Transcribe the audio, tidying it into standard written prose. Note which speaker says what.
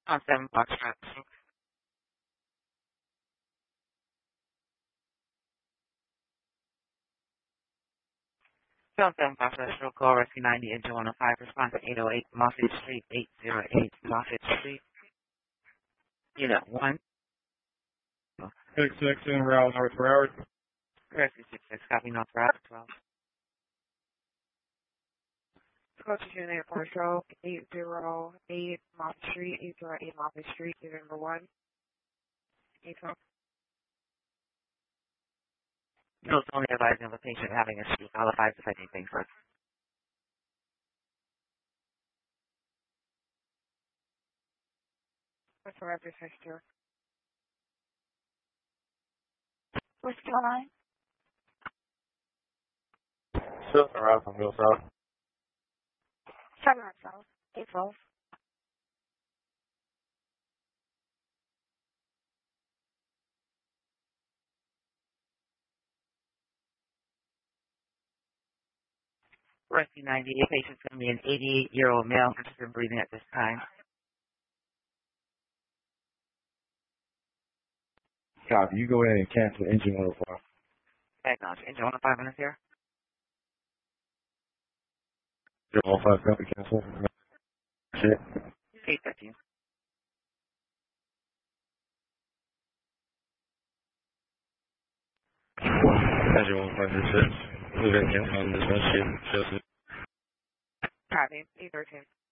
Speaker 1: On 7 Foxtrot. 7 Foxtrot, show call, Rescue 90, engine 105, response to 808 Moffett Street, 808 Moffett Street, unit 1.
Speaker 2: 66 in route north for hours.
Speaker 1: Rescue 66, copy north route 12.
Speaker 3: Go to unit 4 show, 808 Moffett Street, 808 Moffett Street, unit number 1. 812.
Speaker 1: Notes only advising of a patient having a stroke. I'll advise if anything first.
Speaker 3: What's the reference history?
Speaker 4: What's going on?
Speaker 2: Still around from Bill South.
Speaker 4: 712. 812.
Speaker 1: Rescue 90, a patient's going to be an 88-year-old male interested in breathing at this time.
Speaker 2: Copy. You go ahead and cancel engine 105.
Speaker 1: Diagnostic. Engine 105 minutes here.
Speaker 2: 105 copy cancel. Shit.
Speaker 1: 815.
Speaker 2: Engine 105 6. We're going to cancel on this one shit.
Speaker 3: Copy. 813.